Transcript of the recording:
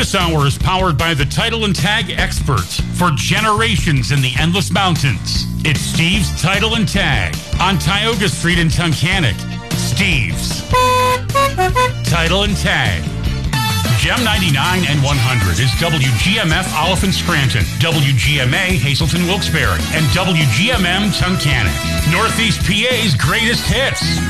This hour is powered by the Title and Tag experts for generations in the Endless Mountains. It's Steve's Title and Tag on Tioga Street in Tunkhannock. Steve's Title and Tag. Gem 99 and 100 is WGMF Oliphant Scranton, WGMA Hazleton Wilkes-Barre, and WGMM Tunkhannock. Northeast PA's greatest hits.